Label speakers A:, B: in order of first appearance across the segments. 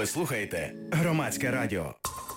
A: Ви слухаєте Громадське радіо.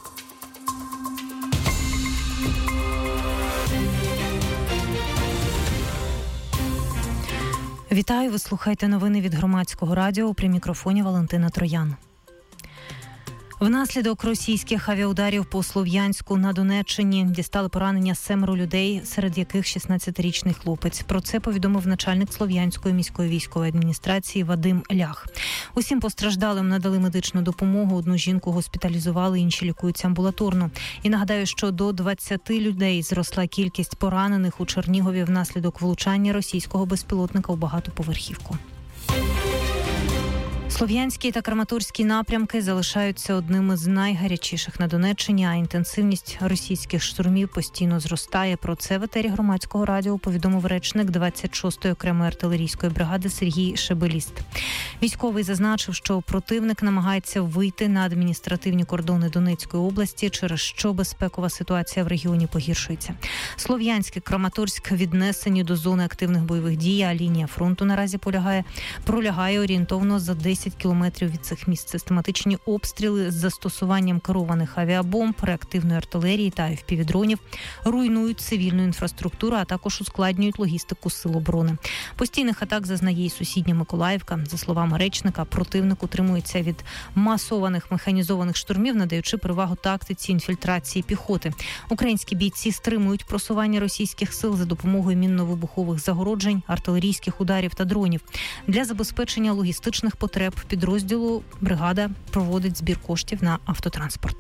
B: Вітаю, ви слухаєте новини від Громадського радіо, при мікрофоні Валентина Троян. Внаслідок російських авіаударів по Слов'янську на Донеччині дістали поранення 7 людей, серед яких 16-річний хлопець. Про це повідомив начальник Слов'янської міської військової адміністрації Вадим Лях. Усім постраждалим надали медичну допомогу, одну жінку госпіталізували, інші лікуються амбулаторно. І нагадаю, що до 20 людей зросла кількість поранених у Чернігові внаслідок влучання російського безпілотника у багатоповерхівку. Слов'янський та Краматорський напрямки залишаються одними з найгарячіших на Донеччині, а інтенсивність російських штурмів постійно зростає. Про це в етері Громадського радіо повідомив речник 26-ї окремої артилерійської бригади Сергій Шебеліст. Військовий зазначив, що противник намагається вийти на адміністративні кордони Донецької області, через що безпекова ситуація в регіоні погіршується. Слов'янськ і Краматорськ віднесені до зони активних бойових дій, а лінія фронту наразі пролягає орієнтовно за 10 кілометрів від цих місць. Систематичні обстріли з застосуванням керованих авіабомб, реактивної артилерії та FPV-дронів руйнують цивільну інфраструктуру, а також ускладнюють логістику сил оборони. Постійних атак зазнає і сусідня Миколаївка. За словами речника, противник утримується від масованих механізованих штурмів, надаючи перевагу тактиці інфільтрації піхоти. Українські бійці стримують просування російських сил за допомогою мінно-вибухових загороджень, артилерійських ударів та дронів. Для забезпечення логістичних потреб підрозділу бригада проводить збір коштів на автотранспорт.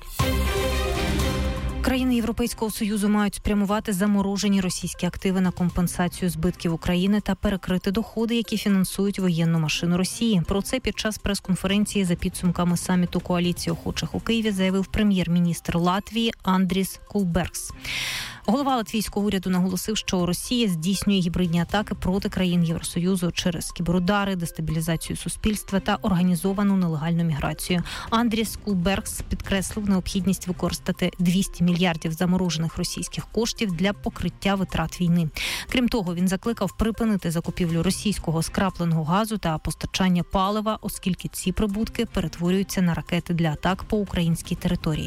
B: Країни Європейського Союзу мають спрямувати заморожені російські активи на компенсацію збитків України та перекрити доходи, які фінансують воєнну машину Росії. Про це під час прес-конференції за підсумками саміту коаліції охочих у Києві заявив прем'єр-міністр Латвії Андріс Кулбергс. Голова латвійського уряду наголосив, що Росія здійснює гібридні атаки проти країн Євросоюзу через кіберудари, дестабілізацію суспільства та організовану нелегальну міграцію. Андріс Кулбергс підкреслив необхідність використати 200 мільярдів заморожених російських коштів для покриття витрат війни. Крім того, він закликав припинити закупівлю російського скрапленого газу та постачання палива, оскільки ці прибутки перетворюються на ракети для атак по українській території.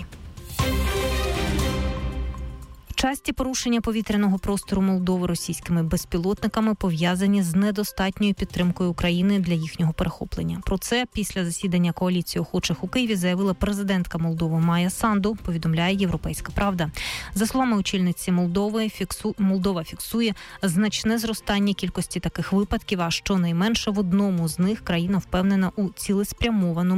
B: Часті порушення повітряного простору Молдови російськими безпілотниками пов'язані з недостатньою підтримкою України для їхнього перехоплення. Про це після засідання коаліції охочих у Києві заявила президентка Молдови Майя Санду, повідомляє «Європейська правда». За словами очільниці Молдови, Молдова фіксує значне зростання кількості таких випадків, а щонайменше в одному з них країна впевнена у цілеспрямованому